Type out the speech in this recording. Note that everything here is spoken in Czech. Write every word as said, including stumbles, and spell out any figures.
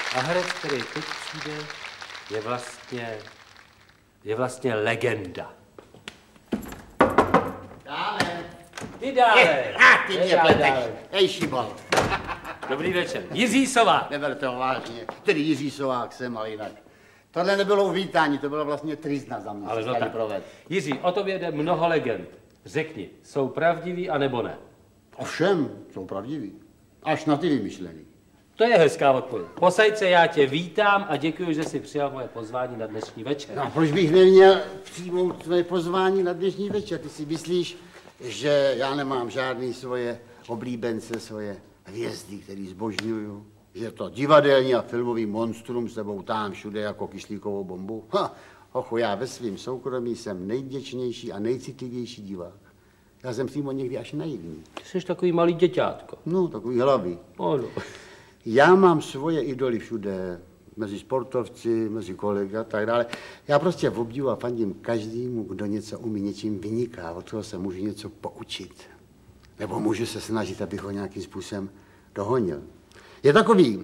A herec, který teď přijde, je vlastně, je vlastně legenda. Dále. Ty dále. Je, a ty mě pleteš. Ej, Šibal. Dobrý večer. Jiří Sovák. Neberte ho vážně. Tedy Jiří Sovák jsem, ale jinak. Tohle nebylo uvítání, to byla vlastně trizna za mě. Ale no tak. Jiří, o tobě jde mnoho legend. Řekni, jsou pravdiví anebo ne? Ovšem, jsou pravdiví. Až na ty vymyšlený. To je hezká odpověď. Posejce, já tě vítám a děkuji, že jsi přijal moje pozvání na dnešní večer. No, proč bych neměl přijmout tvoje pozvání na dnešní večer? Ty si myslíš, že já nemám žádný svoje oblíbence, svoje hvězdy, který zbožňuju? Že to divadelní a filmový monstrum s tebou tam všude jako kyslíkovou bombu? Ha, ochu, já ve svým soukromí jsem nejvděčnější a nejcitlivější divák. Já jsem přímo někdy až naivní. Ty jsi takový malý děťátko. No, takový hlavy. Ano. Já mám svoje idoly všude, mezi sportovci, mezi kolegy a tak dále. Já prostě v obdivu a fandím každému, kdo něco umí, něčím vyniká, od toho se můžu něco poučit. Nebo můžu se snažit, abych ho nějakým způsobem dohonil. Je takový